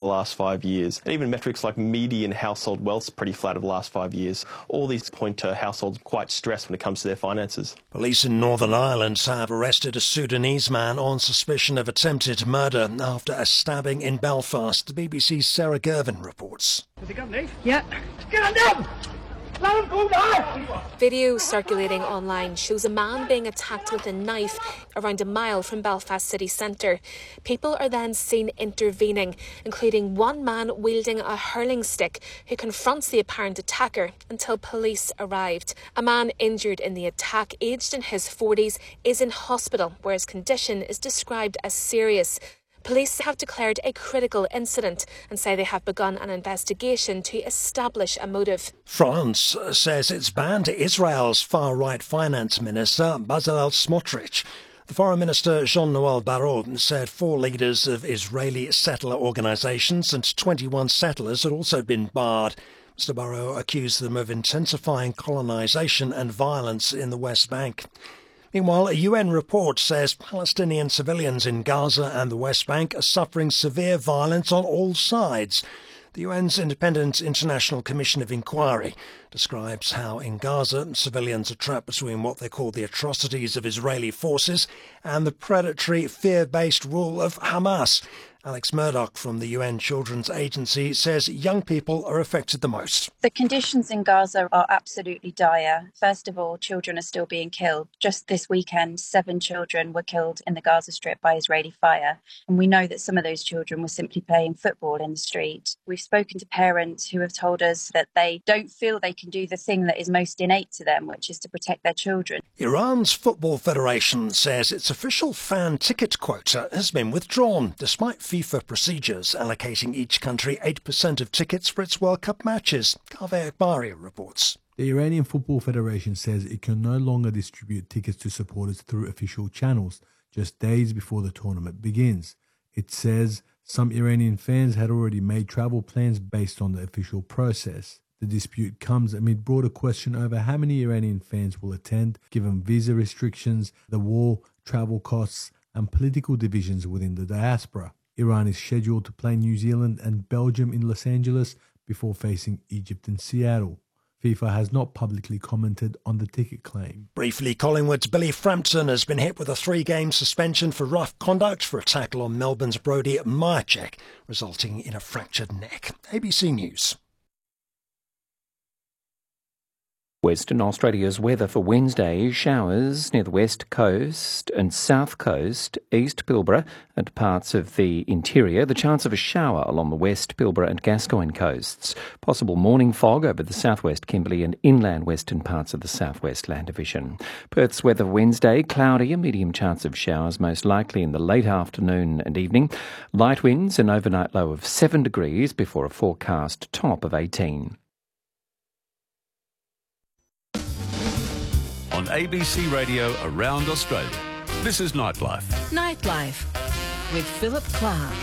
last 5 years. And even metrics like median household wealth's pretty flat over the last 5 years. All these point to households quite stressed when it comes to their finances. Police in Northern Ireland have arrested a Sudanese man on suspicion of attempted murder after a stabbing in Belfast. The BBC's Sarah Gervin reports. Has he got a knife? Yeah. Get on them! Let him go now! Video circulating online shows a man being attacked with a knife around a mile from Belfast city centre. People are then seen intervening, including one man wielding a hurling stick who confronts the apparent attacker until police arrived. A man injured in the attack, aged in his 40s, is in hospital where his condition is described as serious. Police have declared a critical incident and say they have begun an investigation to establish a motive. France says it's banned Israel's far-right finance minister, Bezalel Smotrich. The Foreign Minister Jean-Noël Barrot said 4 leaders of Israeli settler organisations and 21 settlers had also been barred. Mr. Barrot accused them of intensifying colonisation and violence in the West Bank. Meanwhile, a UN report says Palestinian civilians in Gaza and the West Bank are suffering severe violence on all sides. The UN's Independent International Commission of Inquiry describes how in Gaza civilians are trapped between what they call the atrocities of Israeli forces and the predatory, fear-based rule of Hamas. Alex Murdoch from the UN Children's Agency says young people are affected the most. The conditions in Gaza are absolutely dire. First of all, children are still being killed. Just this weekend, 7 children were killed in the Gaza Strip by Israeli fire. And we know that some of those children were simply playing football in the street. We've spoken to parents who have told us that they don't feel they can do the thing that is most innate to them, which is to protect their children. Iran's Football Federation says its official fan ticket quota has been withdrawn, despite FIFA procedures allocating each country 8% of tickets for its World Cup matches. Kaveh Akbari reports. The Iranian Football Federation says it can no longer distribute tickets to supporters through official channels, just days before the tournament begins. It says some Iranian fans had already made travel plans based on the official process. The dispute comes amid broader question over how many Iranian fans will attend, given visa restrictions, the war, travel costs, and political divisions within the diaspora. Iran is scheduled to play New Zealand and Belgium in Los Angeles before facing Egypt in Seattle. FIFA has not publicly commented on the ticket claim. Briefly, Collingwood's Billy Frampton has been hit with a 3-game suspension for rough conduct for a tackle on Melbourne's Brodie Majacek, resulting in a fractured neck. ABC News. Western Australia's weather for Wednesday: showers near the west coast and south coast, East Pilbara and parts of the interior. The chance of a shower along the West Pilbara and Gascoyne coasts. Possible morning fog over the southwest Kimberley and inland western parts of the southwest Land Division. Perth's weather Wednesday: cloudy, a medium chance of showers, most likely in the late afternoon and evening. Light winds, an overnight low of 7 degrees before a forecast top of 18. On ABC Radio around Australia, this is Nightlife. Nightlife with Philip Clark.